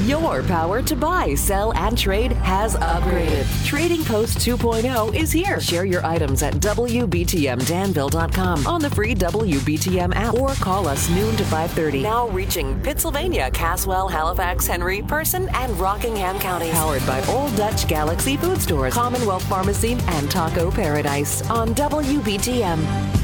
Your power to buy, sell, and trade has upgraded. Trading Post 2.0 is here. Share your items at WBTMDanville.com on the free WBTM app or call us noon to 5:30. Now reaching Pittsylvania, Caswell, Halifax, Henry, Person, and Rockingham counties. Powered by Old Dutch Galaxy Food Stores, Commonwealth Pharmacy, and Taco Paradise on WBTM.